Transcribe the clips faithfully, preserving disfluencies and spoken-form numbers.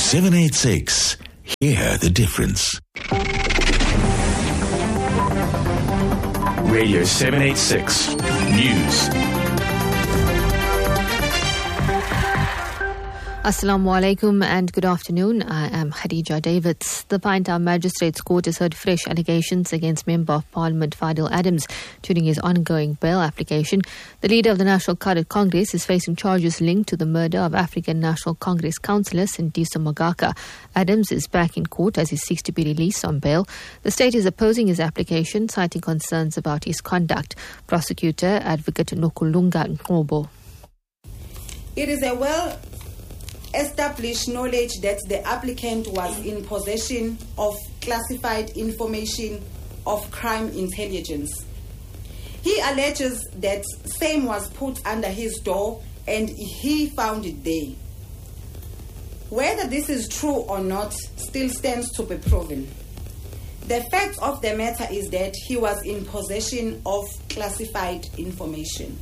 seven eighty-six. Hear the difference. Radio seven eighty-six News. Assalamu alaikum and good afternoon. I am Khadija Davids. The Pinetown Magistrates Court has heard fresh allegations against Member of Parliament Fadil Adams during his ongoing bail application. The leader of the National Cadet Congress is facing charges linked to the murder of African National Congress councillor Sindiso Magaka. Adams is back in court as he seeks to be released on bail. The state is opposing his application, citing concerns about his conduct. Prosecutor Advocate Nokulunga Nkobo. It is a well established knowledge that the applicant was in possession of classified information of crime intelligence. He alleges that same was put under his door and he found it there. Whether this is true or not still stands to be proven. The fact of the matter is that he was in possession of classified information.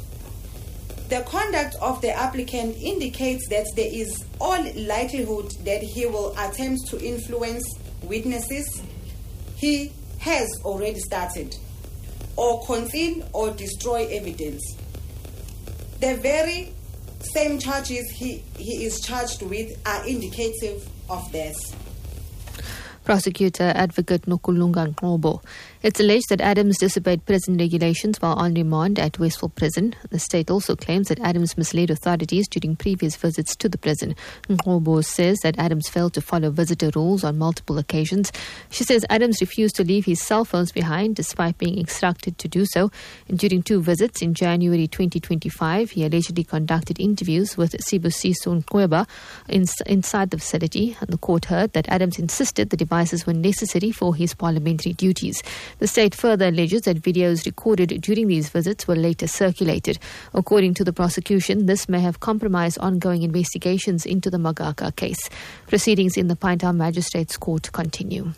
The conduct of the applicant indicates that there is all likelihood that he will attempt to influence witnesses. He has already started, or conceal or destroy evidence. The very same charges he, he is charged with are indicative of this. Prosecutor Advocate Nokulunga Nkobo. It's alleged that Adams disobeyed prison regulations while on remand at Westphal Prison. The state also claims that Adams misled authorities during previous visits to the prison. Nkobo says that Adams failed to follow visitor rules on multiple occasions. She says Adams refused to leave his cell phones behind despite being instructed to do so. And during two visits in January twenty twenty-five, he allegedly conducted interviews with Sibusiso Nkweba inside the facility. And the court heard that Adams insisted the devices were necessary for his parliamentary duties. The state further alleges that videos recorded during these visits were later circulated. According to the prosecution, this may have compromised ongoing investigations into the Magaka case. Proceedings in the Pinetown Magistrates Court continue.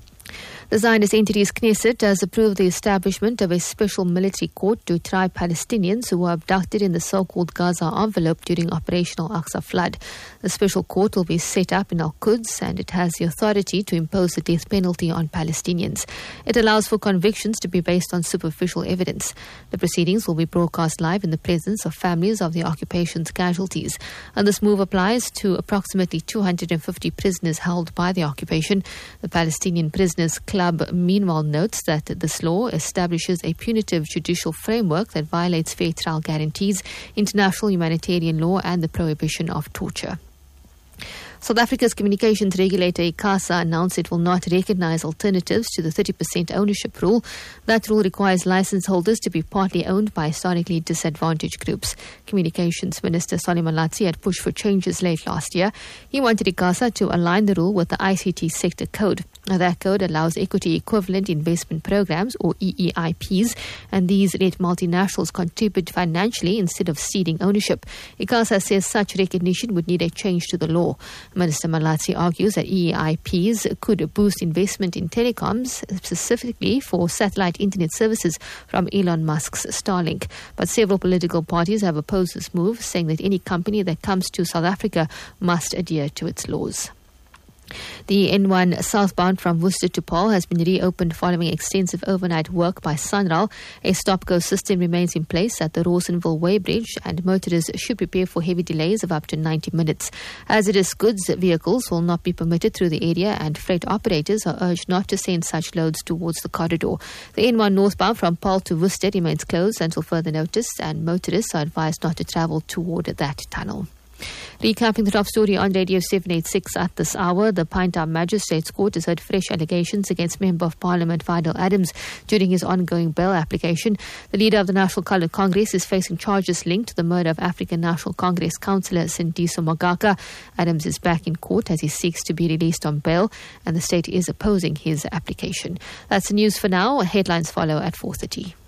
The Zionist entity's Knesset has approved the establishment of a special military court to try Palestinians who were abducted in the so-called Gaza envelope during Operation Al-Aqsa flood. The special court will be set up in Al-Quds and it has the authority to impose the death penalty on Palestinians. It allows for convictions to be based on superficial evidence. The proceedings will be broadcast live in the presence of families of the occupation's casualties. And this move applies to approximately two hundred fifty prisoners held by the occupation. The Palestinian Prisoners Club meanwhile notes that this law establishes a punitive judicial framework that violates fair trial guarantees, international humanitarian law and the prohibition of torture. South Africa's communications regulator ICASA announced it will not recognize alternatives to the thirty percent ownership rule. That rule requires license holders to be partly owned by historically disadvantaged groups. Communications Minister Solly Malatsi had pushed for changes late last year. He wanted ICASA to align the rule with the I C T sector code. Now, that code allows equity equivalent investment programs or E E I Ps, and these let multinationals contribute financially instead of ceding ownership. ICASA says such recognition would need a change to the law. Minister Malatsi argues that E E I Ps could boost investment in telecoms, specifically for satellite internet services from Elon Musk's Starlink. But several political parties have opposed this move, saying that any company that comes to South Africa must adhere to its laws. The N one southbound from Worcester to Paarl has been reopened following extensive overnight work by Sanral. A stop-go system remains in place at the Rawsonville Weighbridge and motorists should prepare for heavy delays of up to ninety minutes. As it is, goods vehicles will not be permitted through the area and freight operators are urged not to send such loads towards the corridor. The N one northbound from Paarl to Worcester remains closed until further notice and motorists are advised not to travel toward that tunnel. Recapping the top story on Radio seven eighty-six at this hour, the Pinetown Magistrates Court has heard fresh allegations against Member of Parliament Fadil Adams during his ongoing bail application. The leader of the National Cadet Congress is facing charges linked to the murder of African National Congress councillor Sindiso Magaka. Adams is back in court as he seeks to be released on bail, and the state is opposing his application. That's the news for now. Headlines follow at four thirty.